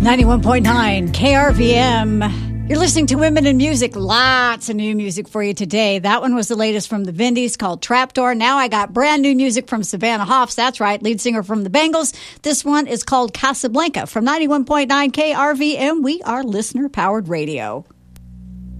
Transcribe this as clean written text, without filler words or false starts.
91.9 KRVM. You're listening to Women in Music. Lots of new music for you today. That one was the latest from the Vindies called Trapdoor. Now I got brand new music from Savannah Hoffs. That's right, lead singer from the Bangles. This one is called Casablanca from 91.9 KRVM. We are listener-powered radio.